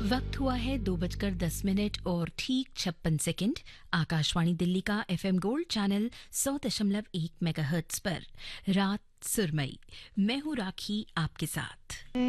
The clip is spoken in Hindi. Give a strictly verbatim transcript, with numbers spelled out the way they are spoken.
वक्त हुआ है दो बजकर दस मिनट और ठीक छप्पन सेकंड। आकाशवाणी दिल्ली का एफएम गोल्ड चैनल सौ दशमलव एक मेगाहर्ट्ज पर रात सुरमई। मैं हूं राखी आपके साथ।